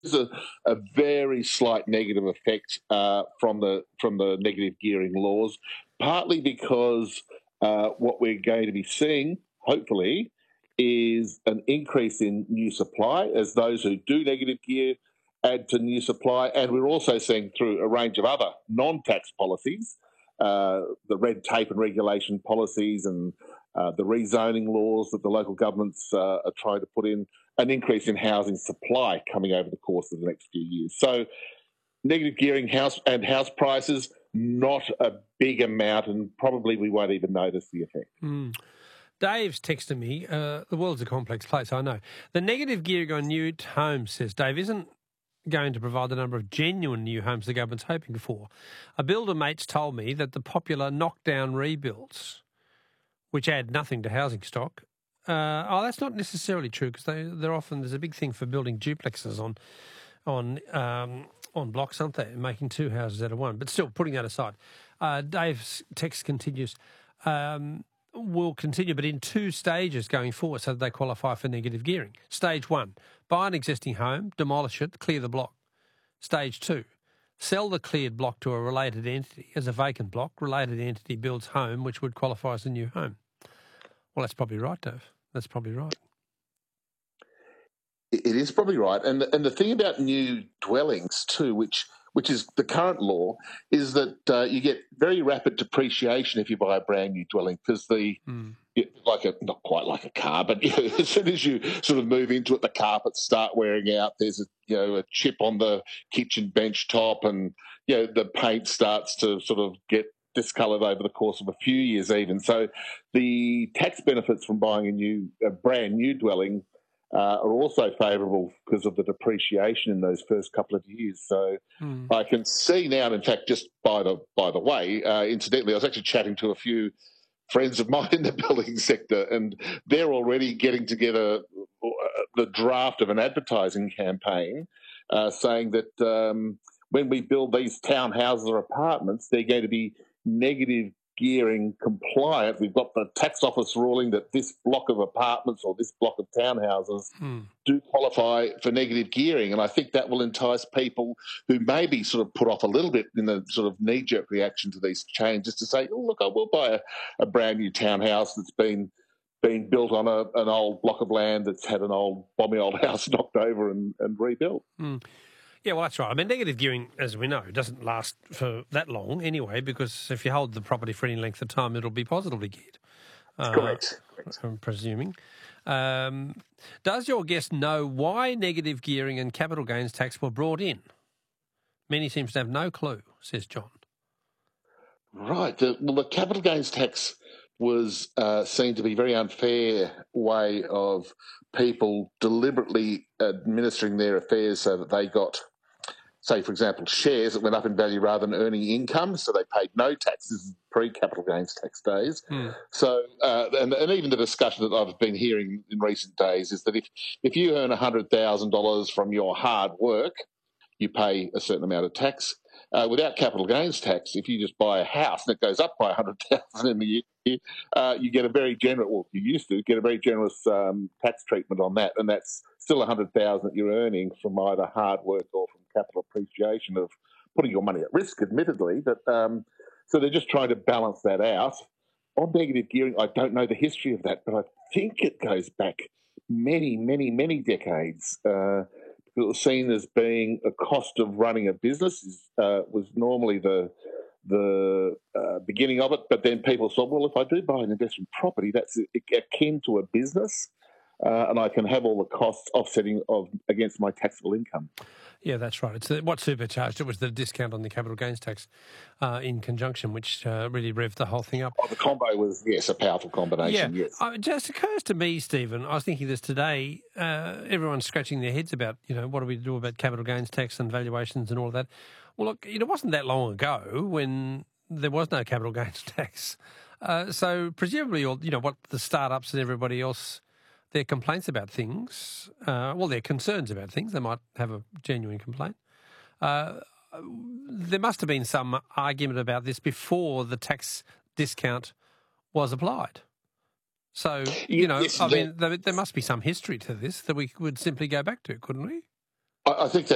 There's a very slight negative effect from the negative gearing laws, partly because what we're going to be seeing, hopefully, is an increase in new supply as those who do negative gear add to new supply, and we're also seeing through a range of other non-tax policies, the red tape and regulation policies and the rezoning laws that the local governments are trying to put in, an increase in housing supply coming over the course of the next few years. So negative gearing house prices, not a big amount, and probably we won't even notice the effect. Dave's texted me, the world's a complex place, I know. The negative gearing on new homes, says Dave, isn't going to provide the number of genuine new homes the government's hoping for. A builder mate's told me that the popular knockdown rebuilds, which add nothing to housing stock, that's not necessarily true, because they're often, there's a big thing for building duplexes on blocks, aren't they? Making two houses out of one. But still, putting that aside, Dave's text continues. Will continue, but in two stages going forward so that they qualify for negative gearing. Stage 1, buy an existing home, demolish it, clear the block. Stage 2, sell the cleared block to a related entity as a vacant block. Related entity builds home, which would qualify as a new home. Well, that's probably right, Dave. That's probably right. It is probably right. And the thing about new dwellings too, which is the current law, is that you get very rapid depreciation if you buy a brand new dwelling, because not quite like a car, but as soon as you sort of move into it, the carpets start wearing out. There's a chip on the kitchen bench top, and the paint starts to sort of get discoloured over the course of a few years even. So the tax benefits from buying a brand new dwelling are also favourable because of the depreciation in those first couple of years. So I can see now, and in fact, just by the way, incidentally, I was actually chatting to a few friends of mine in the building sector, and they're already getting together the draft of an advertising campaign saying that when we build these townhouses or apartments, they're going to be negative gearing compliant. We've got the tax office ruling that this block of apartments or this block of townhouses do qualify for negative gearing. And I think that will entice people who may be sort of put off a little bit in the sort of knee-jerk reaction to these changes to say, oh, look, I will buy a brand new townhouse that's been built on an old block of land that's had an balmy old house knocked over and rebuilt. Yeah, well, that's right. I mean, negative gearing, as we know, doesn't last for that long anyway, because if you hold the property for any length of time, it'll be positively geared. Correct. I'm presuming. Does your guest know why negative gearing and capital gains tax were brought in? Many seems to have no clue, says John. Right. The capital gains tax was seen to be a very unfair way of people deliberately administering their affairs so that they got, say, for example, shares that went up in value rather than earning income, so they paid no taxes pre-capital gains tax days. So, and even the discussion that I've been hearing in recent days is that if you earn $100,000 from your hard work, you pay a certain amount of tax. Without capital gains tax, if you just buy a house and it goes up by 100,000 in the year, you get a very generous, well, you used to get a very generous tax treatment on that, and that's still 100,000 that you're earning from either hard work or from capital appreciation of putting your money at risk, admittedly. But so they're just trying to balance that out. On negative gearing, I don't know the history of that, but I think it goes back many, many, many decades. It was seen as being a cost of running a business was normally the beginning of it, but then people thought, well, if I do buy an investment property, that's akin to a business, and I can have all the costs offsetting against my taxable income. Yeah, that's right. It's what supercharged it was the discount on the capital gains tax in conjunction, which really revved the whole thing up. Oh, the combo was, yes, a powerful combination, yeah. yes. It just occurs to me, Stephen, I was thinking this today, everyone's scratching their heads about, what do we do about capital gains tax and valuations and all of that. Well, look, it wasn't that long ago when there was no capital gains tax. So presumably, what the startups and everybody else, their complaints about things, their concerns about things, they might have a genuine complaint. There must have been some argument about this before the tax discount was applied. So, there must be some history to this that we would simply go back to, couldn't we? I think